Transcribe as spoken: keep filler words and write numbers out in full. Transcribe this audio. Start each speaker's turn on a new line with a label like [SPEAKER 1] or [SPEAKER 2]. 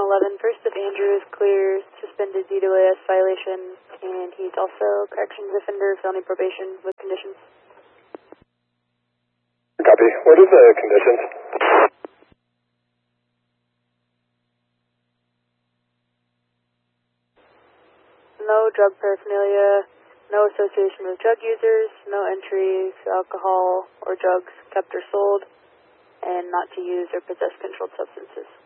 [SPEAKER 1] eleven, first of Andrew is clear, suspended D W A S violation, and he's also corrections offender, felony probation with conditions.
[SPEAKER 2] Copy. What are the conditions?
[SPEAKER 1] No drug paraphernalia, no association with drug users, no entry to alcohol or drugs kept or sold, and not to use or possess controlled substances.